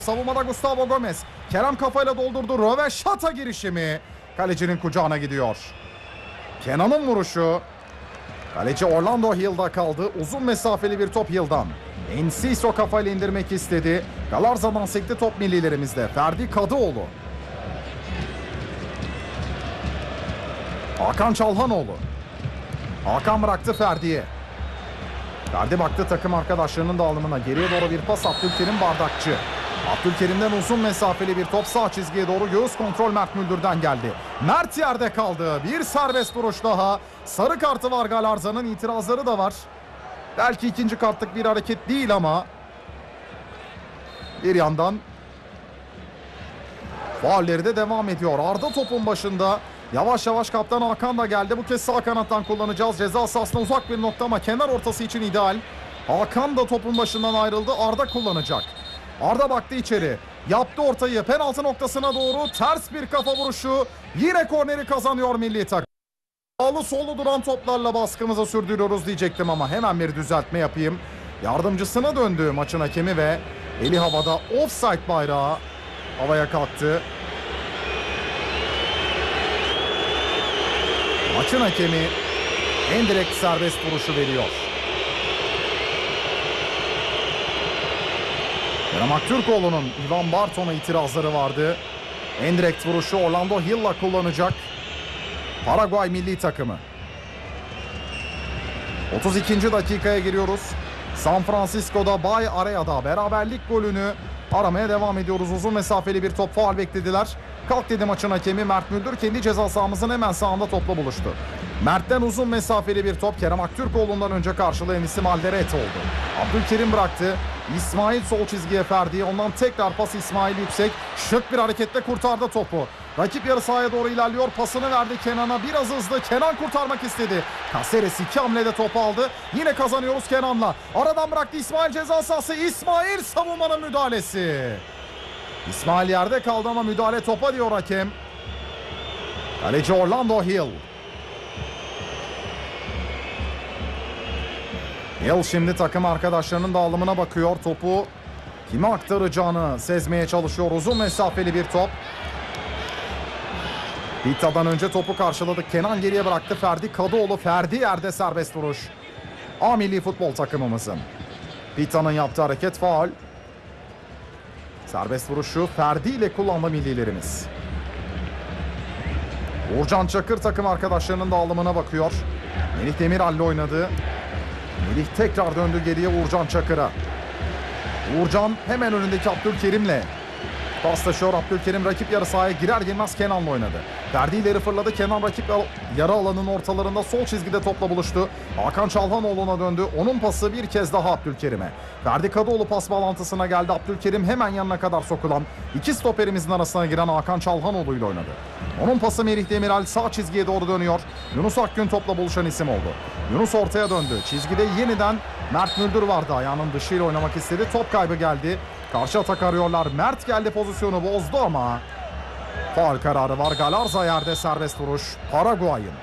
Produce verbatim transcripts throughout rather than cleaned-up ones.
Savunmada Gustavo Gomez. Kerem kafayla doldurdu. Röveşata girişimi. Kalecinin kucağına gidiyor. Kenan'ın vuruşu. Kaleci Orlando Hill'da kaldı. Uzun mesafeli bir top Hill'dan. Enciso kafayla indirmek istedi. Galarza'dan sekti top millilerimizde. Ferdi Kadıoğlu. Hakan Çalhanoğlu. Hakan bıraktı Ferdi'ye. Ferdi baktı takım arkadaşlarının dağılımına. Geriye doğru bir pas Abdülkerim Bardakçı. Abdülkerim'den uzun mesafeli bir top sağ çizgiye doğru. Göğüs kontrol Mert Müldür'den geldi. Mert yerde kaldı. Bir serbest vuruş daha. Sarı kartı var Galarza'nın, itirazları da var. Belki ikinci kartlık bir hareket değil ama bir yandan faulleri de devam ediyor. Arda topun başında. Yavaş yavaş kaptan Hakan da geldi. Bu kez sağ kanattan kullanacağız. Ceza sahasına uzak bir nokta ama kenar ortası için ideal. Hakan da topun başından ayrıldı. Arda kullanacak. Arda baktı içeri. Yaptı ortayı. Penaltı noktasına doğru ters bir kafa vuruşu. Yine korneri kazanıyor milli takım. Sağlı sollu duran toplarla baskımızı sürdürüyoruz diyecektim ama hemen bir düzeltme yapayım. Yardımcısına döndü maçın hakemi ve eli havada, offside bayrağı havaya kalktı. Maçın hakemi en direkt serbest vuruşu veriyor. Kerem Aktürkoğlu'nun Ivan Barton'a itirazları vardı. En direkt vuruşu Orlando Hill'la kullanacak Paraguay milli takımı. otuz ikinci dakikaya giriyoruz. San Francisco'da Bay Area'da beraberlik golünü aramaya devam ediyoruz. Uzun mesafeli bir top, faul beklediler. Kalk dedi maçın hakemi. Mert Müldür kendi ceza sahamızın hemen sağında topla buluştu. Mert'ten uzun mesafeli bir top Kerem Aktürkoğlu'ndan önce karşılayan isim Alderet oldu. Abdülkerim bıraktı. İsmail sol çizgiye Ferdi. Ondan tekrar pas İsmail Yüksek. Şık bir hareketle kurtardı topu. Rakip yarı sahaya doğru ilerliyor. Pasını verdi Kenan'a. Biraz hızlı. Kenan kurtarmak istedi. Caceres iki hamlede topu aldı. Yine kazanıyoruz Kenan'la. Aradan bıraktı İsmail ceza sahası. İsmail savunmanın müdahalesi. İsmail yerde kaldı ama müdahale topa diyor hakem. Kaleci Orlando Hill. Hill şimdi takım arkadaşlarının dağılımına bakıyor. Topu kime aktaracağını sezmeye çalışıyor. Uzun mesafeli bir top. Pita'dan önce topu karşıladık. Kenan geriye bıraktı. Ferdi Kadıoğlu. Ferdi yerde, serbest vuruş. A milli futbol takımımızın. Pita'nın yaptığı hareket faul. Serbest vuruşu Ferdi ile kullandı millilerimiz. Uğurcan Çakır takım arkadaşlarının dağılımına bakıyor. Melih Demiral'le oynadı. Melih tekrar döndü geriye Uğurcan Çakır'a. Uğurcan hemen önündeki Abdülkerim'le paslaşıyor. Abdülkerim rakip yarı sahaya girer girmez Kenan'la oynadı. Ferdi ileri fırladı. Kenan rakip yarı alanın ortalarında sol çizgide topla buluştu. Hakan Çalhanoğlu'na döndü. Onun pası bir kez daha Abdülkerim'e. Ferdi Kadıoğlu pas bağlantısına geldi. Abdülkerim hemen yanına kadar sokulan, iki stoperimizin arasına giren Hakan Çalhanoğlu ile oynadı. Onun pası Melih Demiral sağ çizgiye doğru dönüyor. Yunus Akgün topla buluşan isim oldu. Yunus ortaya döndü. Çizgide yeniden Mert Müldür vardı. Ayağının dışıyla oynamak istedi. Top kaybı geldi. Karşı atak arıyorlar. Mert geldi, pozisyonu bozdu ama faul kararı var. Galarza yerde, serbest vuruş Paraguay'ın.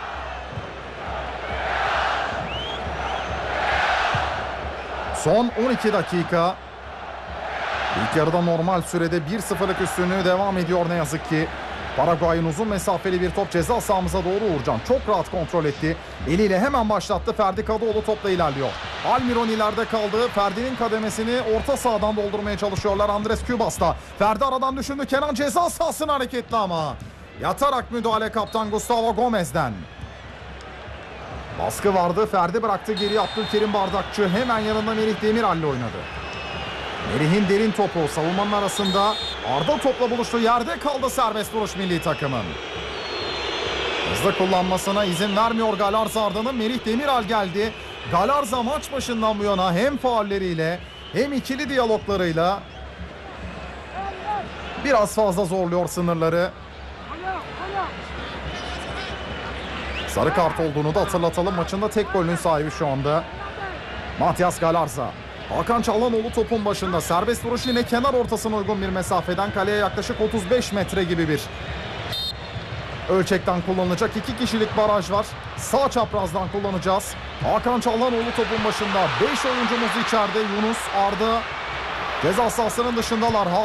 Son on iki dakika. İlk yarıda normal sürede bir sıfırlık üstünlüğü devam ediyor ne yazık ki. Paraguay'ın uzun mesafeli bir top ceza sahamıza doğru Uğurcan çok rahat kontrol etti. Eliyle hemen başlattı. Ferdi Kadıoğlu topla ilerliyor. Almiron ileride kaldı. Ferdi'nin kademesini orta sahadan doldurmaya çalışıyorlar. Andres Kübas'ta. Ferdi aradan düşündü. Kenan ceza sahasına hareketli ama yatarak müdahale kaptan Gustavo Gomez'den. Baskı vardı. Ferdi bıraktı geriye Abdülkerim Bardakçı. Hemen yanında Melih Demiral'le oynadı. Melih'in derin topu savunmanın arasında. Arda topla buluştu. Yerde kaldı, serbest vuruş milli takımın. Hızlı kullanmasına izin vermiyor Galarza Arda'nın. Melih Demiral geldi. Galarza maç başından bu yana hem faulleriyle hem ikili diyaloglarıyla biraz fazla zorluyor sınırları. Sarı kart olduğunu da hatırlatalım. Maçında tek golün sahibi şu anda Matias Galarza. Hakan Çalhanoğlu topun başında. Serbest vuruş yine kenar ortasına uygun bir mesafeden. Kaleye yaklaşık otuz beş metre gibi bir ölçekten kullanılacak. İki kişilik baraj var. Sağ çaprazdan kullanacağız. Hakan Çalhanoğlu topun başında. beş oyuncumuz içeride. Yunus, Arda, Ceza sahasının dışındalar.